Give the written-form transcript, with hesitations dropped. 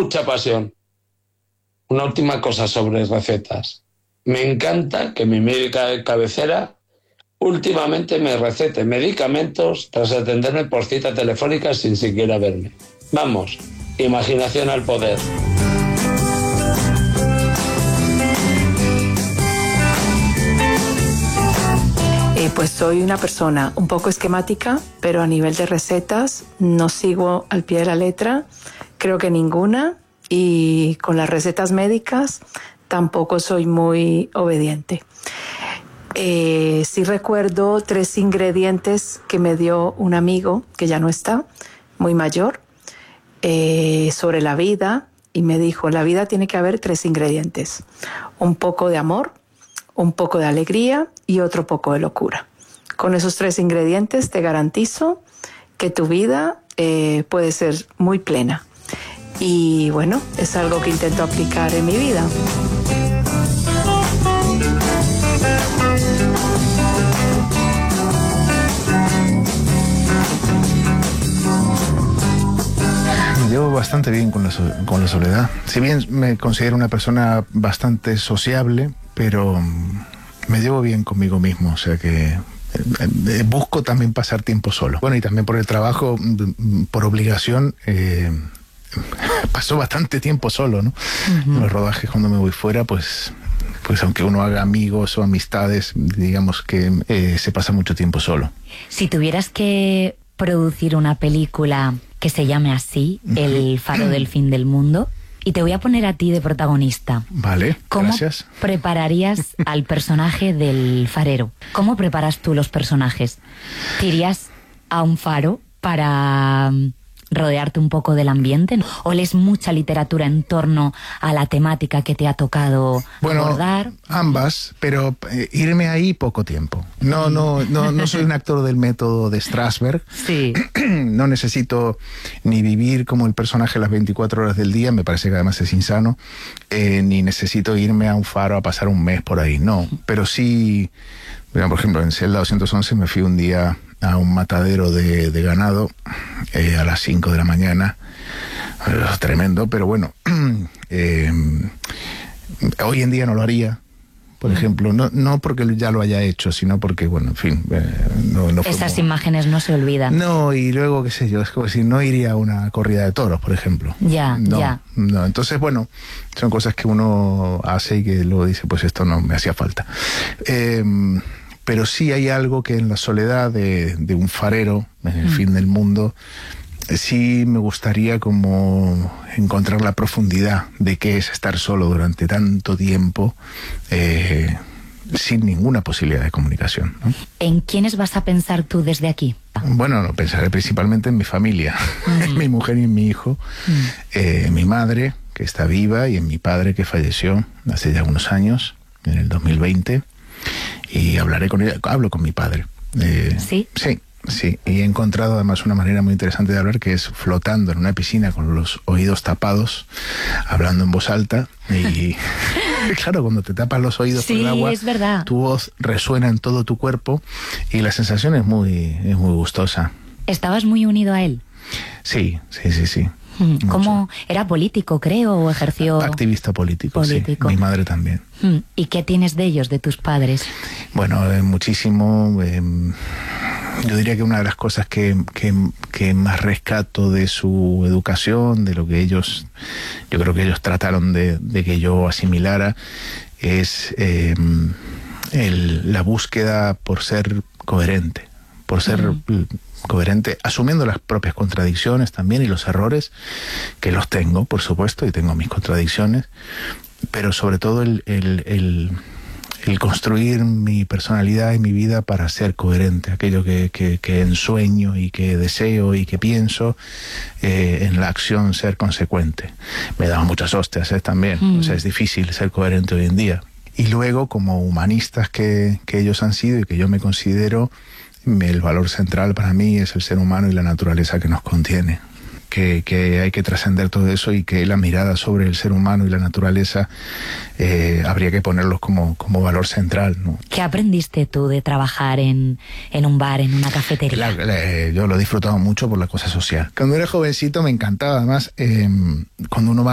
mucha pasión. Una última cosa sobre recetas. Me encanta que mi médica de cabecera últimamente me recete medicamentos tras atenderme por cita telefónica sin siquiera verme. Vamos, imaginación al poder. Pues soy una persona un poco esquemática, pero a nivel de recetas no sigo al pie de la letra, creo que ninguna, y con las recetas médicas tampoco soy muy obediente. Sí recuerdo 3 ingredientes que me dio un amigo que ya no está, muy mayor, sobre la vida, y me dijo: la vida tiene que haber 3 ingredientes, un poco de amor, un poco de alegría y otro poco de locura. Con esos 3 ingredientes te garantizo que tu vida puede ser muy plena. Y bueno, es algo que intento aplicar en mi vida. Me llevo bastante bien con la soledad. Si bien me considero una persona bastante sociable, pero me llevo bien conmigo mismo, o sea que busco también pasar tiempo solo. Bueno, y también por el trabajo, por obligación, paso bastante tiempo solo, ¿no? En los rodajes, cuando me voy fuera, pues aunque uno haga amigos o amistades, digamos que se pasa mucho tiempo solo. Si tuvieras que producir una película que se llame así, El faro del fin del mundo, y te voy a poner a ti de protagonista. Vale, gracias. ¿Cómo prepararías al personaje del farero? ¿Cómo preparas tú los personajes? ¿Te irías a un faro para rodearte un poco del ambiente? ¿O lees mucha literatura en torno a la temática que te ha tocado abordar? Ambas, pero irme ahí poco tiempo. No soy un actor del método de Strasberg. Sí. No necesito ni vivir como el personaje las 24 horas del día, me parece que además es insano, ni necesito irme a un faro a pasar un mes por ahí, no. Pero sí, por ejemplo, en Celda 211 me fui un día a un matadero de ganado a las 5 de la mañana. Tremendo, pero bueno, hoy en día no lo haría, por ejemplo, no porque ya lo haya hecho, sino porque, bueno, en fin, no fue esas imágenes no se olvidan. No, y luego, qué sé yo, es como si no iría a una corrida de toros, por ejemplo. Ya. No, entonces, bueno, son cosas que uno hace y que luego dice, pues esto no me hacía falta. Pero sí hay algo que en la soledad de un farero, en el fin del mundo, sí me gustaría como encontrar la profundidad de qué es estar solo durante tanto tiempo, sin ninguna posibilidad de comunicación, ¿no? ¿En quiénes vas a pensar tú desde aquí? Bueno, pensaré principalmente en mi familia, en mi mujer y en mi hijo, en mi madre, que está viva, y en mi padre, que falleció hace ya unos años, en el 2020. Y hablaré con ella, hablo con mi padre. ¿Sí? Sí, y he encontrado además una manera muy interesante de hablar, que es flotando en una piscina con los oídos tapados, hablando en voz alta, y claro, cuando te tapas los oídos por el agua, es verdad, tu voz resuena en todo tu cuerpo y la sensación es muy gustosa. ¿Estabas muy unido a él? Sí. ¿Cómo era político, creo, o ejerció? Activista político. Sí. Mi madre también. ¿Y qué tienes de ellos, de tus padres? Bueno, muchísimo. Yo diría que una de las cosas que más rescato de su educación, de lo que yo creo que ellos trataron de que yo asimilara, es la búsqueda por ser coherente, coherente, asumiendo las propias contradicciones también y los errores, que los tengo, por supuesto, y tengo mis contradicciones, pero sobre todo el construir mi personalidad y mi vida para ser coherente, aquello que ensueño y que deseo y que pienso, en la acción ser consecuente. Me daban muchas hostias también, o sea, es difícil ser coherente hoy en día. Y luego, como humanistas que ellos han sido y que yo me considero, el valor central para mí es el ser humano y la naturaleza que nos contiene. Que hay que trascender todo eso y que la mirada sobre el ser humano y la naturaleza habría que ponerlos como valor central, ¿no? ¿Qué aprendiste tú de trabajar en un bar, en una cafetería? Yo lo he disfrutado mucho por la cosa social. Cuando era jovencito me encantaba, además, cuando uno va